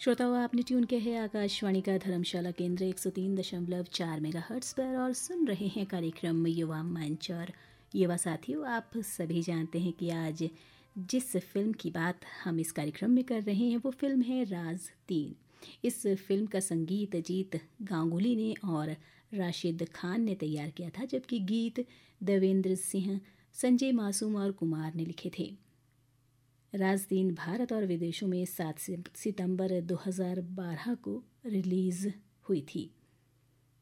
श्रोताओं, आपने ट्यून किया है आकाशवाणी का धर्मशाला केंद्र 103.4 मेगाहर्ट्ज़ पर और सुन रहे हैं कार्यक्रम युवा मंच। और युवा साथियों, आप सभी जानते हैं कि आज जिस फिल्म की बात हम इस कार्यक्रम में कर रहे हैं वो फिल्म है राज 3। इस फिल्म का संगीत अजीत गांगुली ने और राशिद खान ने तैयार किया था, जबकि गीत देवेंद्र सिंह, संजय मासूम और कुमार ने लिखे थे। राज 3 भारत और विदेशों में 7 सितंबर 2012 को रिलीज़ हुई थी।